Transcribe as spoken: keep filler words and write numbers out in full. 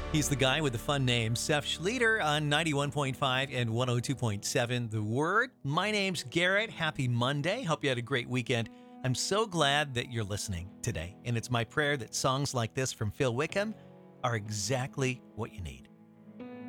He's the guy with the fun name, Seth Schleter on ninety-one point five and one oh two point seven The Word. My name's Garrett. Happy Monday. Hope you had a great weekend. I'm so glad that you're listening today, and it's my prayer that songs like this from Phil Wickham are exactly what you need.